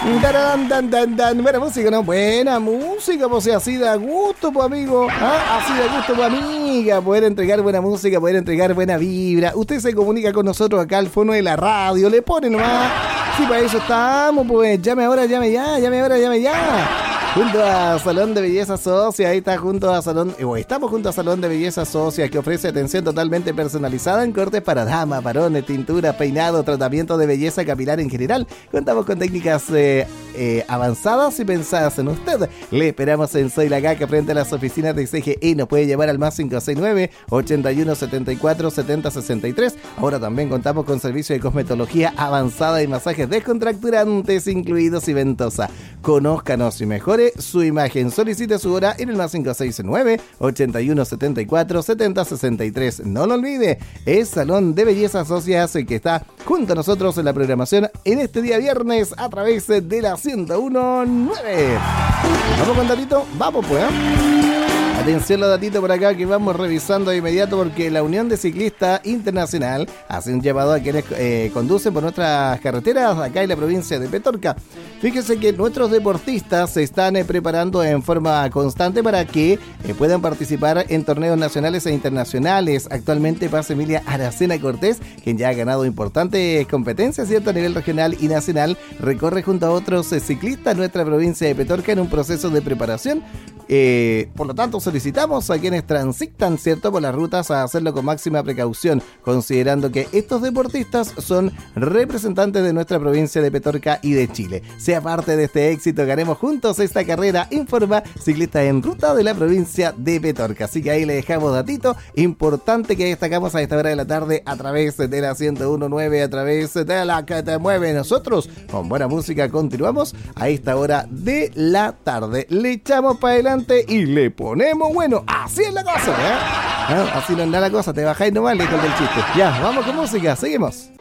Buena música, ¿no? Buena música, pues así da gusto, pues amigo. ¿Ah? Así da gusto, pues amiga. Poder entregar buena música, poder entregar buena vibra. Usted se comunica con nosotros acá al fono de la radio, le pone nomás. Sí, para eso estamos, pues. Llame ahora, llame ya, llame ahora, llame ya. Junto a Salón de Belleza Socia, ahí está estamos junto a Salón de Belleza Socia, que ofrece atención totalmente personalizada en cortes para damas, varones, tintura, peinado, tratamiento de belleza capilar en general. Contamos con técnicas avanzadas y pensadas en usted. Le esperamos en Soy la Gaca frente a las oficinas de CGI. Nos puede llevar al más 569-8174-7063. Ahora también contamos con servicio de cosmetología avanzada y masajes descontracturantes incluidos y ventosa. Conózcanos y mejore su imagen. Solicite su hora en el más 569-8174-7063. No lo olvide, es Salón de Belleza Socias el que está junto a nosotros en la programación en este día viernes a través de la 101.9. ¿Vamos con datito? Vamos pues, Atención los datitos por acá que vamos revisando de inmediato, porque la Unión de Ciclistas Internacional hace un llamado a quienes conducen por nuestras carreteras acá en la provincia de Petorca. Fíjense que nuestros deportistas se están preparando en forma constante para que puedan participar en torneos nacionales e internacionales. Actualmente pasa Emilia Aracena Cortés, quien ya ha ganado importantes competencias, ¿cierto?, a nivel regional y nacional. Recorre junto a otros ciclistas nuestra provincia de Petorca en un proceso de preparación. Por lo tanto, solicitamos a quienes transitan, ¿cierto?, por las rutas a hacerlo con máxima precaución, considerando que estos deportistas son representantes de nuestra provincia de Petorca y de Chile. Sea parte de este éxito, ganemos juntos esta carrera, informa Ciclista en Ruta de la provincia de Petorca. Así que ahí le dejamos datito importante que destacamos a esta hora de la tarde a través de la 101.9, a través de la que te mueve. Nosotros con buena música continuamos a esta hora de la tarde. Le echamos para adelante y le ponemos bueno. Así es la cosa, ¿eh? Así no es la cosa, te bajáis nomás, lejos del chiste. Ya, vamos con música, seguimos.